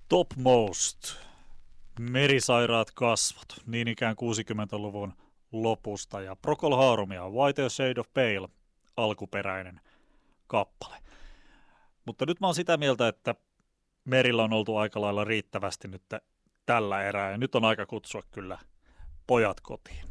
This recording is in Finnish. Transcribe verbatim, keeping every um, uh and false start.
Topmost, merisairaat kasvot, niin ikään kuusikymmentäluvun lopusta, ja Procol Harumia, White a Shade of Pale, alkuperäinen kappale. Mutta nyt mä oon sitä mieltä, että merillä on oltu aika lailla riittävästi nyt tällä erää, ja nyt on aika kutsua kyllä pojat kotiin.